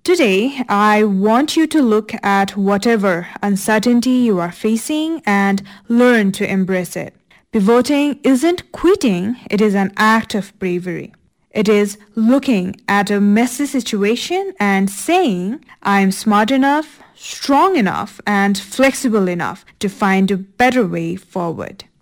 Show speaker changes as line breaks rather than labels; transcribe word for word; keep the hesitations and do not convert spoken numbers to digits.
Today, I want you to look at whatever uncertainty you are facing and learn to embrace it. Pivoting isn't quitting, it is an act of bravery. It is looking at a messy situation and saying, I am smart enough, strong enough, and flexible enough to find a better way forward.